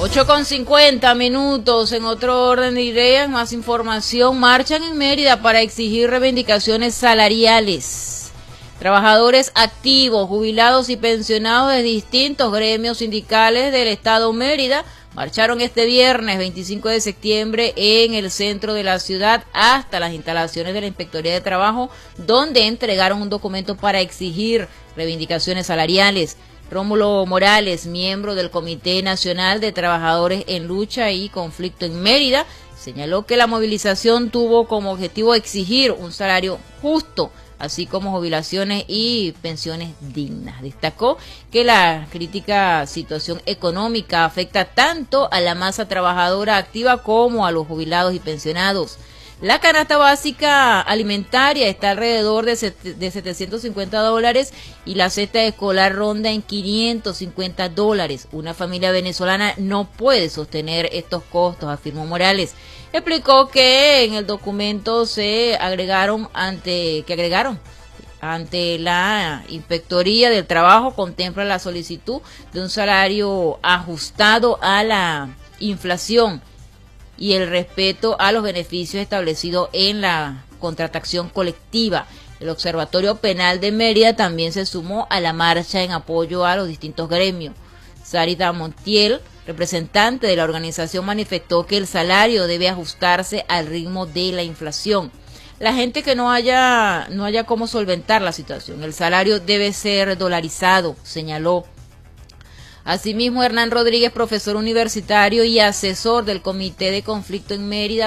8:50 en otro orden de ideas, más información. Marchan en Mérida para exigir reivindicaciones salariales. Trabajadores activos, jubilados y pensionados de distintos gremios sindicales del estado Mérida marcharon este viernes 25 de septiembre en el centro de la ciudad hasta las instalaciones de la Inspectoría de Trabajo, donde entregaron un documento para exigir reivindicaciones salariales. Rómulo Morales, miembro del Comité Nacional de Trabajadores en Lucha y Conflicto en Mérida, señaló que la movilización tuvo como objetivo exigir un salario justo, así como jubilaciones y pensiones dignas. Destacó que la crítica situación económica afecta tanto a la masa trabajadora activa como a los jubilados y pensionados. La canasta básica alimentaria está alrededor de $750 y la cesta escolar ronda en $550. Una familia venezolana no puede sostener estos costos, afirmó Morales. Explicó que en el documento agregaron ante la Inspectoría del Trabajo contempla la solicitud de un salario ajustado a la inflación y el respeto a los beneficios establecidos en la contratación colectiva. El Observatorio Penal de Mérida también se sumó a la marcha en apoyo a los distintos gremios. Sarita Montiel, representante de la organización, manifestó que el salario debe ajustarse al ritmo de la inflación. La gente que no haya cómo solventar la situación, el salario debe ser dolarizado, señaló. Asimismo, Hernán Rodríguez, profesor universitario y asesor del Comité de Conflicto en Mérida,